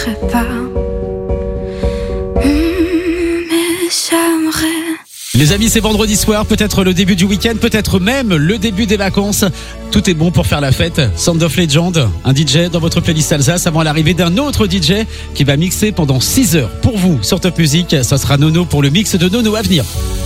ferai pas. Mais j'aimerais. Les amis, c'est vendredi soir, peut-être le début du week-end, peut-être même le début des vacances. Tout est bon pour faire la fête. Sound of Legend, un DJ dans votre playlist Alsace avant l'arrivée d'un autre DJ qui va mixer pendant 6 heures pour vous sur Top Music. Ça sera Nono pour le mix de Nono à venir.